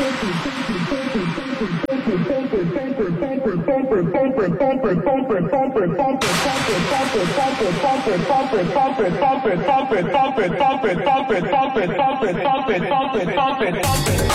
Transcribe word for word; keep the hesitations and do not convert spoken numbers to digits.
Bump it, bump it, bump it, bump it, bump it, bump it, bump it, bump it, bump it, bump it, bump it, bump it.